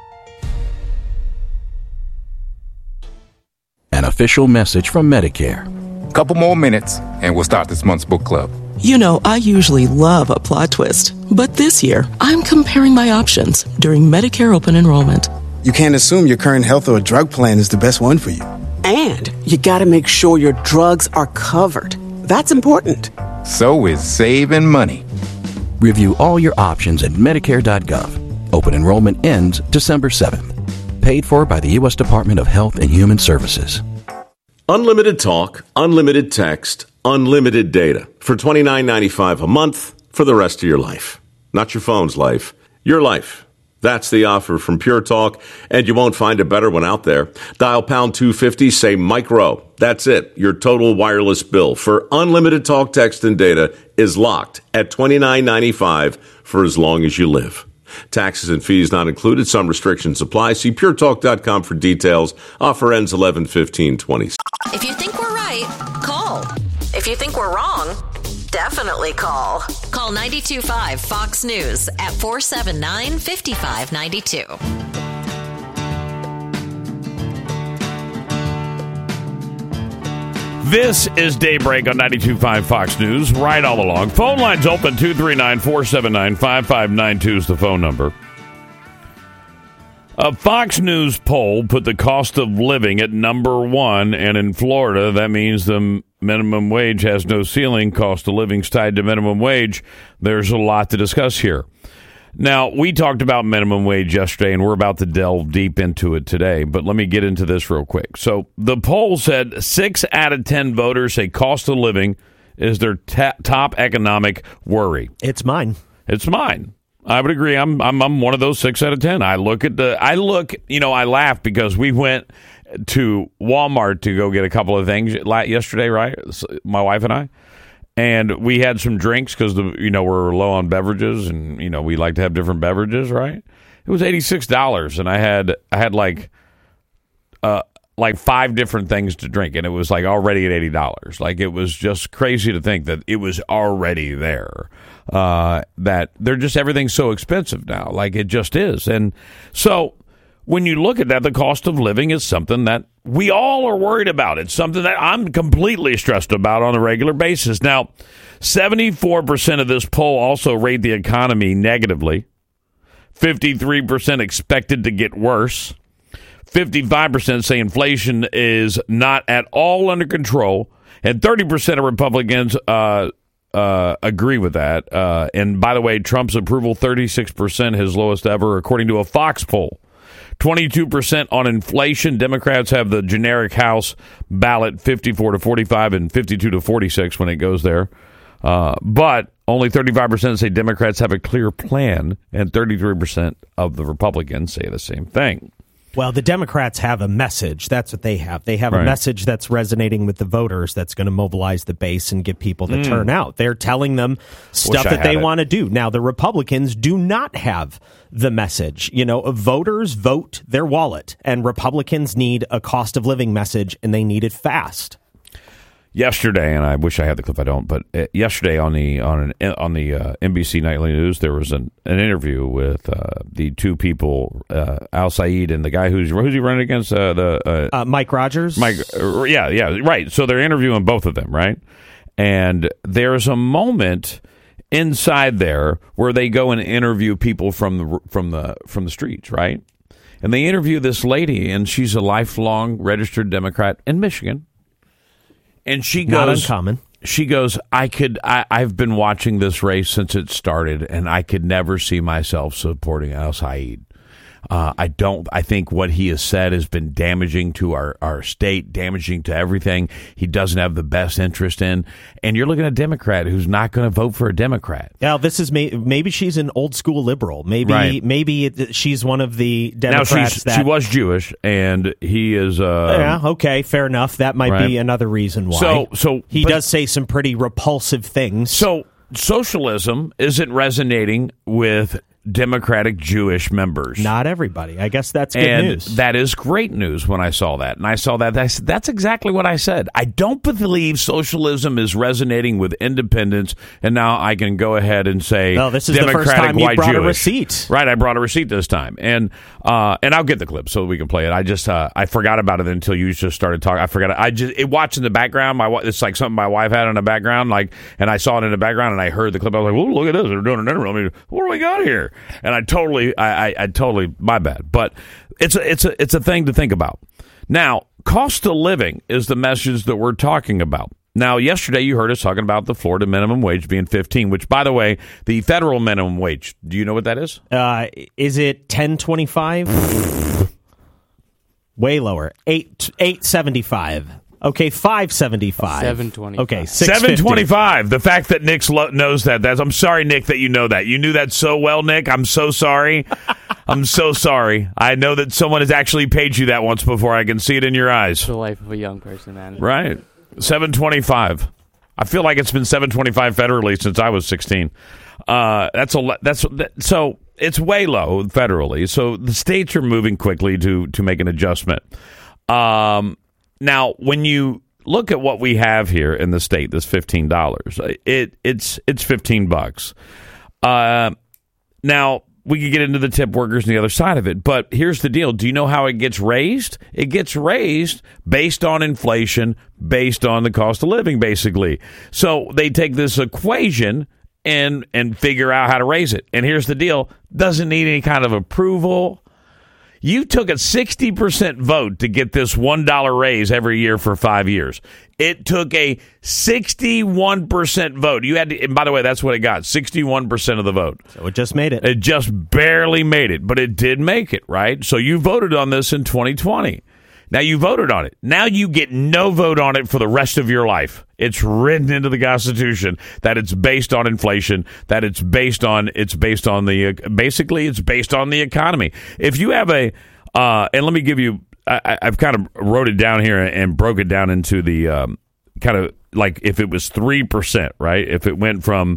An official message from Medicare. Couple more minutes and we'll start this month's book club. You know, I usually love a plot twist, but this year I'm comparing my options during Medicare open enrollment. You can't assume your current health or drug plan is the best one for you. And you gotta make sure your drugs are covered. That's important. So is saving money. Review all your options at Medicare.gov. Open enrollment ends December 7th. Paid for by the U.S. Department of Health and Human Services. Unlimited talk, unlimited text, unlimited data for $29.95 a month for the rest of your life. Not your phone's life, your life. That's the offer from Pure Talk, and you won't find a better one out there. Dial pound 250, say Micro. That's it. Your total wireless bill for unlimited talk, text, and data is locked at $29.95 for as long as you live. Taxes and fees not included. Some restrictions apply. See puretalk.com for details. Offer ends 11/15/20. If you think we're right, call. If you think we're wrong, definitely call. Call 92.5 Fox News at 479-5592. This is Daybreak on 92.5 Fox News, right all along. Phone lines open, 239-479-5592 is the phone number. A Fox News poll put the cost of living at number 1, and in Florida, that means the minimum wage has no ceiling. Cost of living's tied to minimum wage. There's a lot to discuss here. Now, we talked about minimum wage yesterday, and we're about to delve deep into it today, but let me get into this real quick. So the poll said 6 out of 10 voters say cost of living is their top economic worry. It's mine. It's mine. I would agree. I'm one of those 6 out of 10. I laugh because we went to Walmart to go get a couple of things yesterday, right? My wife and I. And we had some drinks because we're low on beverages, and we like to have different beverages, right? It was $86, and I had like 5 different things to drink, and it was like already at $80. Like, it was just crazy to think that it was already there. That they're just, everything's so expensive now, like it just is. And so when you look at that, the cost of living is something that we all are worried about. It's something that I'm completely stressed about on a regular basis. Now, 74% of this poll also rate the economy negatively. 53% expected to get worse. 55% say inflation is not at all under control. And 30% of Republicans agree with that. And by the way, Trump's approval, 36%, his lowest ever, according to a Fox poll. 22% on inflation. Democrats have the generic House ballot 54-45 and 52-46 when it goes there. But only 35% say Democrats have a clear plan, and 33% of the Republicans say the same thing. Well, the Democrats have a message. That's what they have. They have a message that's resonating with the voters that's going to mobilize the base and get people to turn out. They're telling them stuff that they want to do. Now, the Republicans do not have the message. Voters vote their wallet, and Republicans need a cost of living message, and they need it fast. Yesterday, and I wish I had the clip, I don't, but yesterday on the NBC Nightly News, there was an interview with the two people, Al Saeed and the guy who's he running against? Mike Rogers? Yeah, right. So they're interviewing both of them, right? And there's a moment inside there where they go and interview people from the streets, right? And they interview this lady, and she's a lifelong registered Democrat in Michigan. And she goes, not uncommon. She goes, I've been watching this race since it started, and I could never see myself supporting Al Saeed. I think what he has said has been damaging to our state, damaging to everything. He doesn't have the best interest in. And you're looking at a Democrat who's not going to vote for a Democrat. Now, this is maybe she's an old school liberal. Maybe she's one of the Democrats she was Jewish, and he is. Okay, fair enough. That might be another reason why. So he does say some pretty repulsive things. So socialism isn't resonating with Democratic Jewish members. Not everybody. I guess that's good news. That is great news when I saw that. And I saw that. That's exactly what I said. I don't believe socialism is resonating with independents, and now I can go ahead and say, well, this is Democratic the first time you brought Jewish. A receipt. Right, I brought a receipt this time. And I'll get the clip so we can play it. I just I forgot about it until you just started talking. I forgot. It watched in the background. It's like something my wife had in the background, and I saw it in the background, and I heard the clip. I was like, "Oh, look at this! They're doing an interview. I mean, what do we got here?" And I totally, my bad. But it's a thing to think about. Now, cost of living is the message that we're talking about. Now, yesterday you heard us talking about the Florida minimum wage being $15, which, by the way, the federal minimum wage, do you know what that is? Is it $10.25? Way lower. $8.75. Okay, $5.75. $7.25. Okay, $7.25. The fact that Nick knows that. I'm sorry, Nick, that you know that. You knew that so well, Nick. I'm so sorry. I'm so sorry. I know that someone has actually paid you that once before. I can see it in your eyes. It's the life of a young person, man. Right. $725. I feel like it's been $725 federally since I was 16. So it's way low federally. So the states are moving quickly to make an adjustment. Now, when you look at what we have here in the state, this $15, it's $15. Now, we could get into the tip workers and the other side of it, but here's the deal. Do you know how it gets raised? It gets raised based on inflation, based on the cost of living, basically. So they take this equation and figure out how to raise it. And here's the deal. Doesn't need any kind of approval. You took a 60% vote to get this $1 raise every year for 5 years. It took a 61% vote. You had to, and by the way, that's what it got, 61% of the vote. So it just made it. It just barely made it, but it did make it, right? So you voted on this in 2020. Now you voted on it. Now you get no vote on it for the rest of your life. It's written into the Constitution that it's based on inflation, that it's based on the economy. If you have and let me give you, I've kind of wrote it down here and broke it down into the kind of like if it was 3%, right? If it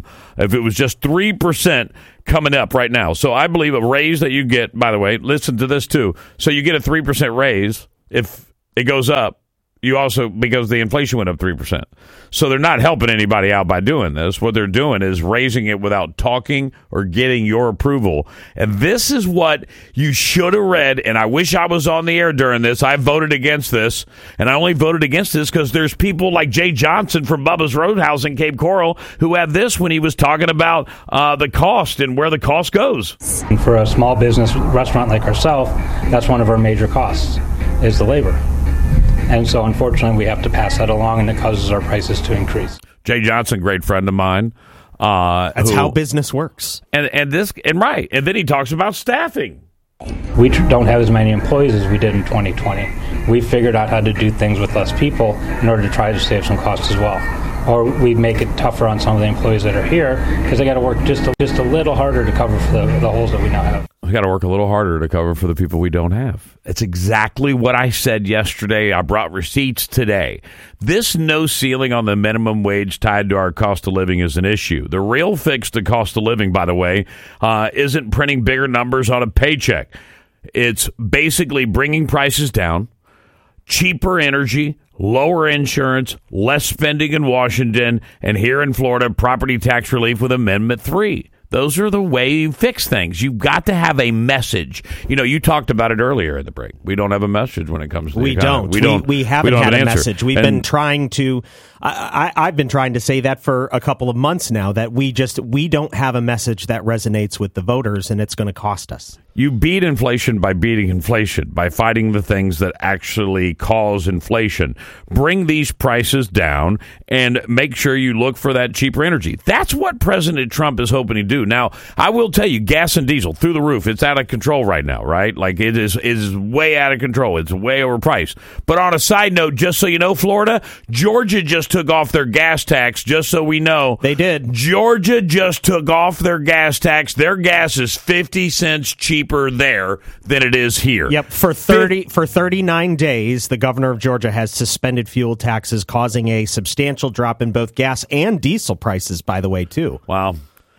was just 3% coming up right now. So I believe a raise that you get, by the way, listen to this too. So you get a 3% raise. If it goes up, you also, because the inflation went up 3%. So they're not helping anybody out by doing this. What they're doing is raising it without talking or getting your approval. And this is what you should have read. And I wish I was on the air during this. I voted against this. And I only voted against this because there's people like Jay Johnson from Bubba's Roadhouse in Cape Coral who had this when he was talking about the cost and where the cost goes. And for a small business restaurant like ourselves, that's one of our major costs is the labor. And so, unfortunately, we have to pass that along, and it causes our prices to increase. Jay Johnson, great friend of mine. That's how business works. And right. And then he talks about staffing. We don't have as many employees as we did in 2020. We figured out how to do things with less people in order to try to save some costs as well. Or we make it tougher on some of the employees that are here because they got to work just a little harder to cover for the holes that we now have. We got to work a little harder to cover for the people we don't have. It's exactly what I said yesterday. I brought receipts today. This no ceiling on the minimum wage tied to our cost of living is an issue. The real fix to cost of living, by the way, isn't printing bigger numbers on a paycheck. It's basically bringing prices down, cheaper energy, lower insurance, less spending in Washington, and here in Florida, property tax relief with Amendment 3. Those are the way you fix things. You've got to have a message. You know, you talked about it earlier in the break. We don't have a message when it comes to the economy. We haven't had a message. We've been trying to I've been trying to say that for a couple of months now, that we don't have a message that resonates with the voters, and it's going to cost us. You beat inflation by beating inflation, by fighting the things that actually cause inflation. Bring these prices down and make sure you look for that cheaper energy. That's what President Trump is hoping to do. Now, I will tell you, gas and diesel through the roof. It's out of control right now, right? Like it is way out of control. It's way overpriced. But on a side note, just so you know, Florida, Georgia just took off their gas tax, just so we know. They did. Georgia just took off their gas tax. Their gas is 50 cents cheaper there than it is here. Yep, for 39 days, the governor of Georgia has suspended fuel taxes, causing a substantial drop in both gas and diesel prices, by the way, too. Wow.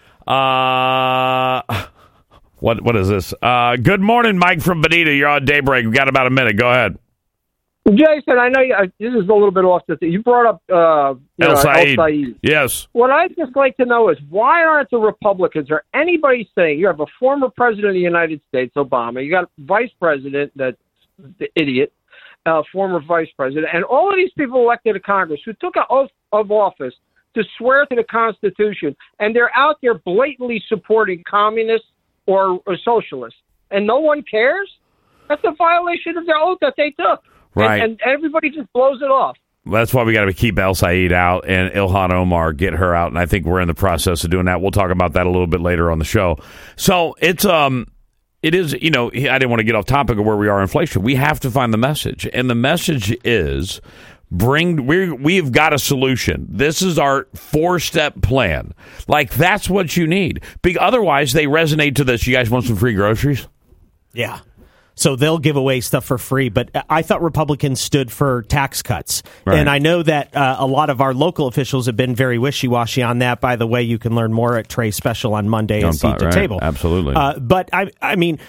What is this? Good morning, Mike from Bonita. You're on Daybreak. We've got about a minute. Go ahead. Jason, I know this is a little bit off the thing. You brought up El Said. Yes. What I'd just like to know is, why aren't the Republicans or anybody saying, you have a former president of the United States, Obama, you got a vice president, that's the idiot, former vice president, and all of these people elected to Congress who took an oath of office to swear to the Constitution, and they're out there blatantly supporting communists or socialists, and no one cares? That's a violation of their oath that they took. Right. And everybody just blows it off. That's why we got to keep El Said out and Ilhan Omar, get her out. And I think we're in the process of doing that. We'll talk about that a little bit later on the show. So it is, you know, I didn't want to get off topic of where we are in inflation. We have to find the message. And the message is we've got a solution. This is our 4-step plan. Like, that's what you need. Otherwise, they resonate to this. You guys want some free groceries? Yeah. So they'll give away stuff for free, but I thought Republicans stood for tax cuts. Right. And I know that a lot of our local officials have been very wishy-washy on that. By the way, you can learn more at Trey's special on Monday and Seat to Table. Absolutely. But, I mean,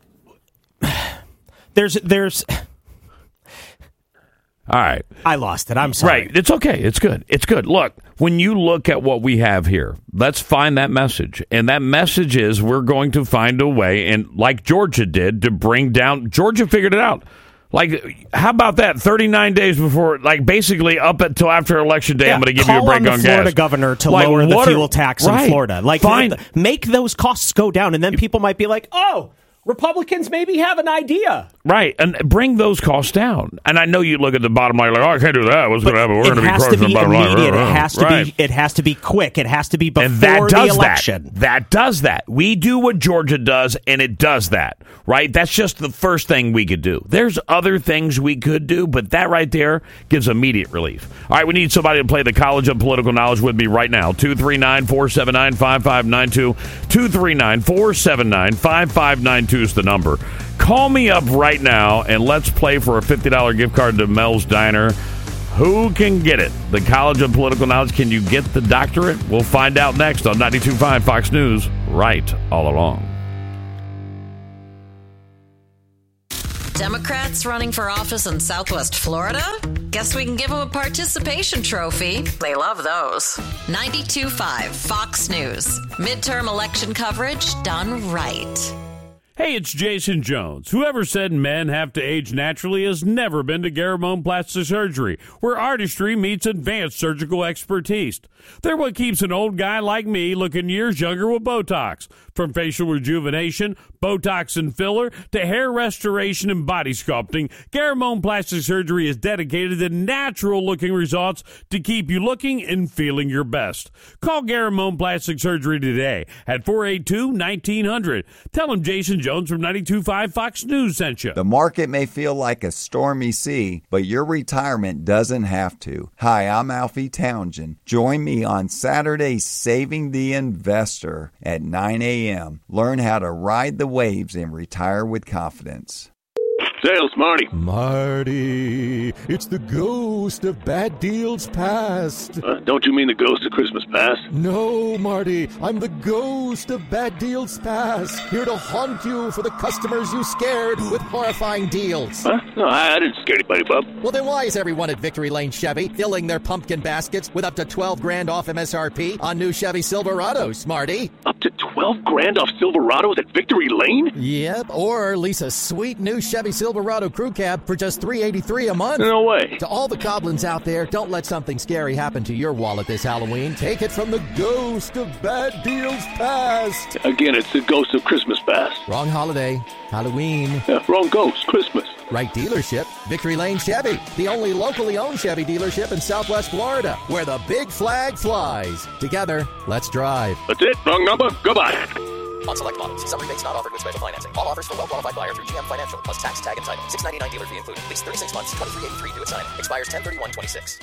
there's... All right. I lost it. I'm sorry. Right. It's okay. It's good. It's good. Look, when you look at what we have here, let's find that message. And that message is we're going to find a way, and like Georgia did, to bring down. Georgia figured it out. Like, how about that? 39 days before, like, basically up until after Election Day, I'm going to give you a break on gas. Call on the Florida governor to lower the fuel tax in Florida. Like, make those costs go down, and then people might be like, oh, Republicans maybe have an idea. Right, and bring those costs down. And I know you look at the bottom line, like, oh, I can't do that. What's going to happen? We're going to be crushing the bottom line. It has to be quick. It has to be before the election. That does that. We do what Georgia does, and it does that, right? That's just the first thing we could do. There's other things we could do, but that right there gives immediate relief. All right, we need somebody to play the College of Political Knowledge with me right now. 239-479-5592. 239-479-5592 is the number. Call me up right now, and let's play for a $50 gift card to Mel's Diner. Who can get it? The College of Political Knowledge. Can you get the doctorate? We'll find out next on 92.5 Fox News, right all along. Democrats running for office in Southwest Florida? Guess we can give them a participation trophy. They love those. 92.5 Fox News. Midterm election coverage done right. Hey, it's Jason Jones. Whoever said men have to age naturally has never been to Garamone Plastic Surgery, where artistry meets advanced surgical expertise. They're what keeps an old guy like me looking years younger with Botox. From facial rejuvenation, Botox and filler, to hair restoration and body sculpting, Garamone Plastic Surgery is dedicated to natural-looking results to keep you looking and feeling your best. Call Garamone Plastic Surgery today at 482-1900. Tell them Jason Jones from 92.5 Fox News sent you. The market may feel like a stormy sea, but your retirement doesn't have to. Hi, I'm Alfie Townsend. Join me on Saturday Saving the Investor at 9 a.m. Learn how to ride the waves and retire with confidence. Sales, Marty. Marty, it's the ghost of bad deals past. Don't you mean the ghost of Christmas past? No, Marty, I'm the ghost of bad deals past, here to haunt you for the customers you scared with horrifying deals. Huh? No, I didn't scare anybody, bub. Well, then why is everyone at Victory Lane Chevy filling their pumpkin baskets with up to $12,000 off MSRP on new Chevy Silverados, Marty? Up to $12,000 off Silverados at Victory Lane? Yep, or lease a sweet new Chevy Silverado crew cab for just $383 a month. No way. To all the goblins out there, don't let something scary happen to your wallet this Halloween. Take it from the ghost of bad deals past. Again, it's the ghost of Christmas past. Wrong holiday. Halloween. Yeah, wrong ghost. Christmas. Right dealership. Victory Lane Chevy. The only locally owned Chevy dealership in Southwest Florida, where the big flag flies. Together, let's drive. That's it. Wrong number. Goodbye. On select models. Some rebates not offered with special financing. All offers for well-qualified buyer through GM Financial, plus tax, tag, and title. $699 dealer fee included. Lease 36 months, $23.83 due at signing. Expires 10/31/26.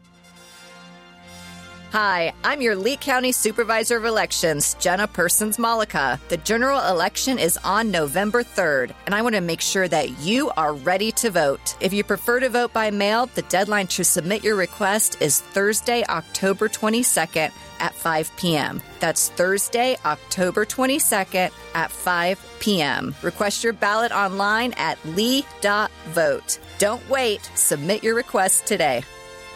Hi, I'm your Lee County Supervisor of Elections, Jenna Persons-Malika. The general election is on November 3rd, and I want to make sure that you are ready to vote. If you prefer to vote by mail, the deadline to submit your request is Thursday, October 22nd at 5 p.m. That's Thursday, October 22nd at 5 p.m. Request your ballot online at lee.vote. Don't wait. Submit your request today.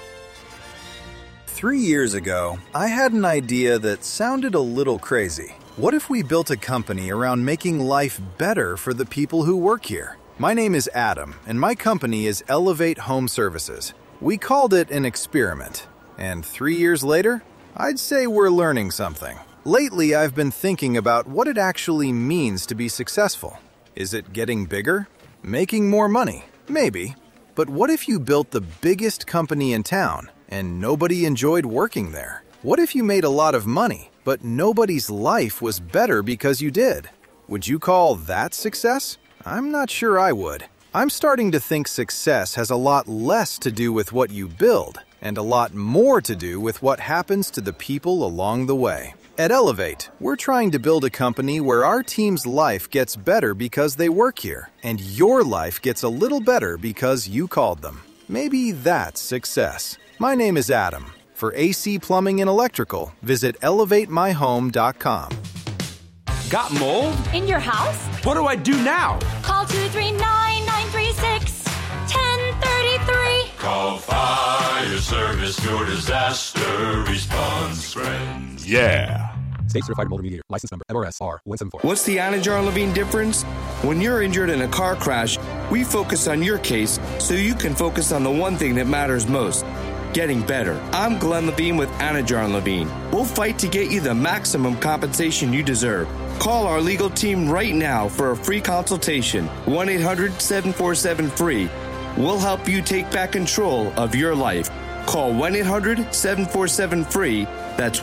3 years ago, I had an idea that sounded a little crazy. What if we built a company around making life better for the people who work here? My name is Adam, and my company is Elevate Home Services. We called it an experiment. And 3 years later, I'd say we're learning something. Lately, I've been thinking about what it actually means to be successful. Is it getting bigger? Making more money? Maybe. But what if you built the biggest company in town and nobody enjoyed working there? What if you made a lot of money, but nobody's life was better because you did? Would you call that success? I'm not sure I would. I'm starting to think success has a lot less to do with what you build and a lot more to do with what happens to the people along the way. At Elevate, we're trying to build a company where our team's life gets better because they work here, and your life gets a little better because you called them. Maybe that's success. My name is Adam. For AC, plumbing, and electrical, visit elevatemyhome.com. Got mold? In your house? What do I do now? Call 239-936-1033. Call Fire Service, your disaster response friends. Yeah. State Certified Motor Mediator. License number MRS R174. What's the Anajar Levine difference? When you're injured in a car crash, we focus on your case so you can focus on the one thing that matters most. Getting better. I'm Glenn Levine with Anajar Levine. We'll fight to get you the maximum compensation you deserve. Call our legal team right now for a free consultation. 1-800-747-FREE. We'll help you take back control of your life. Call 1-800-747-FREE. That's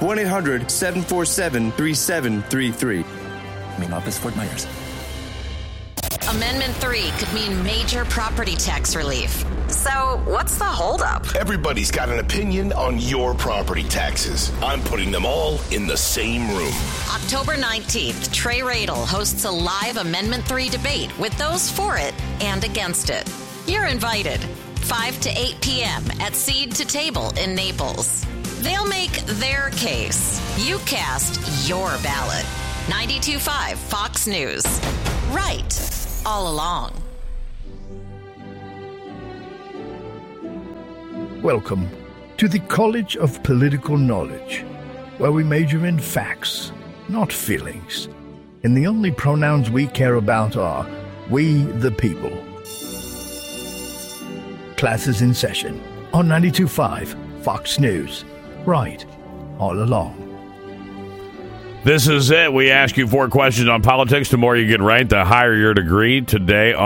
1-800-747-3733. Main office, Fort Myers. Amendment 3 could mean major property tax relief. So, what's the holdup? Everybody's got an opinion on your property taxes. I'm putting them all in the same room. October 19th, Trey Radel hosts a live Amendment 3 debate with those for it and against it. You're invited. 5 to 8 p.m. at Seed to Table in Naples. They'll make their case. You cast your ballot. 92.5 Fox News. Right. All along. Welcome to the College of Political Knowledge, where we major in facts, not feelings. And the only pronouns we care about are we the people. Classes in session on 92.5 Fox News. Right. All along. This is it. We ask you 4 questions on politics. The more you get right, the higher your degree. Today